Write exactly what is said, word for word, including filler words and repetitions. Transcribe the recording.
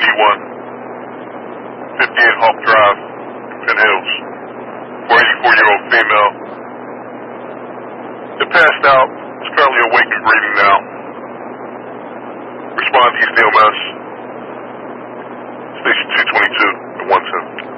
D one, fifty-eight Hawk Drive, Penn Hills, for eighty-four-year-old female. It passed out. It's currently awake and breathing now. Respond to East E M S. Station two twenty-two at one ten.